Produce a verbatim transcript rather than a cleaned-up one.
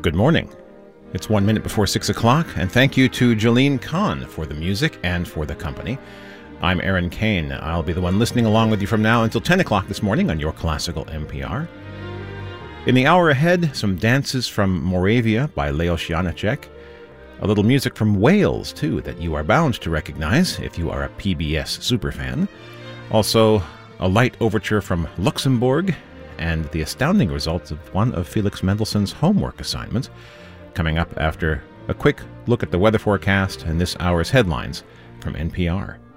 Good morning. It's one minute before six o'clock, and thank you to Jolene Kahn for the music and for the company. I'm Aaron Kane. I'll be the one listening along with you from now until ten o'clock this morning on your classical N P R. In the hour ahead, some dances from Moravia by Leos Janáček. A little music from Wales, too, that you are bound to recognize if you are a P B S superfan. Also, a light overture from Luxembourg, and the astounding results of one of Felix Mendelssohn's homework assignments, coming up after a quick look at the weather forecast and this hour's headlines from N P R.